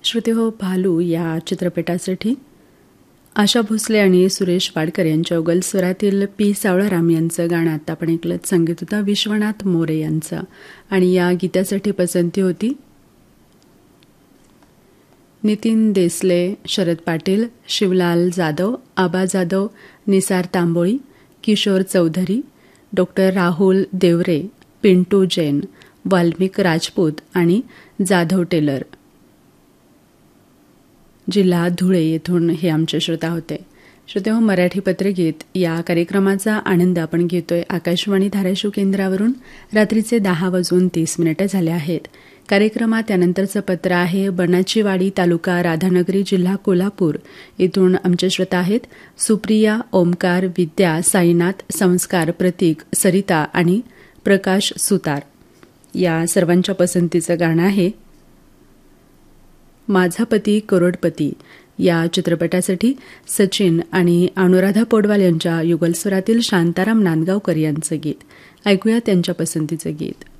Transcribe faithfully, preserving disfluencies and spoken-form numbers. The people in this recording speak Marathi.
श्रुतीहो भालू या चित्रपटासाठी आशा भोसले आणि सुरेश वाडकर यांच्या उगल स्वरातील पी सावळाराम यांचं गाणं आता आपण ऐकलं. संगीत होता विश्वनाथ मोरे यांचं आणि या गीतासाठी पसंती होती नितीन देसले, शरद पाटील, शिवलाल जाधव, आबा जाधव, निसार तांबोळी, किशोर चौधरी, डॉक्टर राहुल देवरे, पिंटू जैन, वाल्मिक राजपूत आणि जाधव टेलर. जिल्हा धुळे येथून हे आमचे श्रोता होते. श्रोतेहो, मराठी पत्रगीत या कार्यक्रमाचा आनंद आपण घेतोय आकाशवाणी धाराशिव केंद्रावरून. रात्रीचे दहा वाजून तीस मिनिटं झाले आहेत. कार्यक्रमात त्यानंतरचं पत्र आहे बनाचीवाडी तालुका राधानगरी जिल्हा कोल्हापूर इथून आमचे श्रोता आहेत सुप्रिया, ओमकार, विद्या, साईनाथ, संस्कार, प्रतीक, सरिता आणि प्रकाश सुतार. या सर्वांच्या पसंतीचं गाणं आहे माझा पती करोडपती या चित्रपटासाठी सचिन आणि अनुराधा पोडवाल यांच्या युगलस्वरातील शांताराम नांदगावकर यांचं गीत. ऐकूया त्यांच्या पसंतीचं गीत.